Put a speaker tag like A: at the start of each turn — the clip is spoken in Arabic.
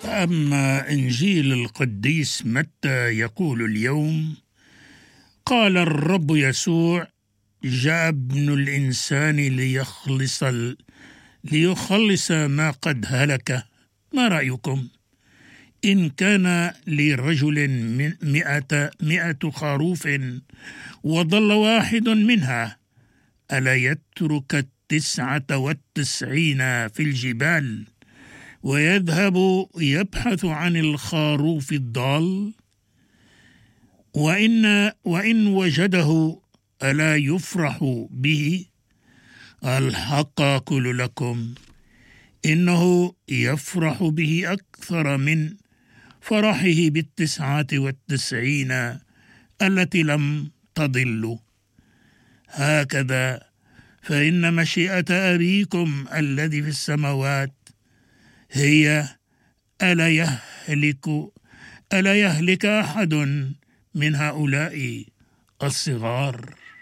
A: أما إنجيل القديس متى يقول اليوم: قال الرب يسوع: جاء ابن الإنسان ليخلص ما قد هلك. ما رأيكم؟ إن كان لرجل 100 خروف وضل واحد منها، ألا يترك 99 في الجبال ويذهب يبحث عن الخروف الضال؟ وإن وجده، ألا يفرح به؟ الحق أقول لكم، إنه يفرح به أكثر من فرحه 99 التي لم تضل. هكذا فإن مشيئة أبيكم الذي في السماوات هي ألا يهلك أحد من هؤلاء الصغار.